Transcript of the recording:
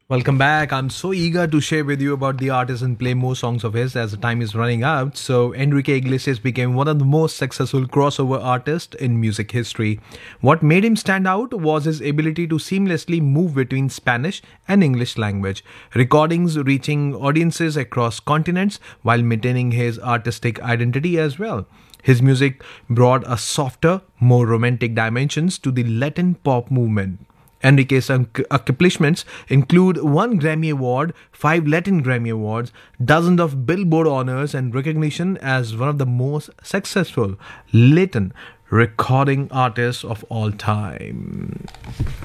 Welcome back. I'm so eager to share with you about the artist and play more songs of his as the time is running out. So, Enrique Iglesias became one of the most successful crossover artists in music history. What made him stand out was his ability to seamlessly move between Spanish and English language, recordings reaching audiences across continents while maintaining his artistic identity as well. His music brought a softer, more romantic dimensions to the Latin pop movement. Enrique's accomplishments include one Grammy Award, five Latin Grammy Awards, dozens of Billboard honors, and recognition as one of the most successful Latin recording artists of all time.